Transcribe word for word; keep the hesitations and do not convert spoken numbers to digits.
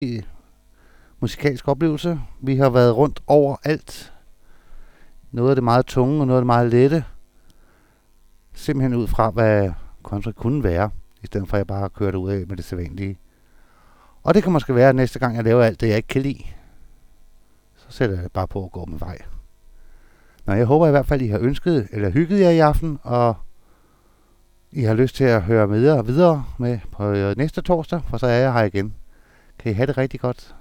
musikalsk oplevelse. Vi har været rundt over alt. Noget af det meget tunge og noget af det meget lette. Simpelthen ud fra, hvad country kunne være, i stedet for at jeg bare kører det ud af med det sædvanlige. Og det kan måske være, at næste gang jeg laver alt det, jeg ikke kan lide, så sætter jeg bare på at gå med vej. Nå, jeg håber i hvert fald, I har ønsket eller hygget jer i aften, og I har lyst til at høre videre, videre med på næste torsdag, for så er jeg her igen. Kan I have det rigtig godt.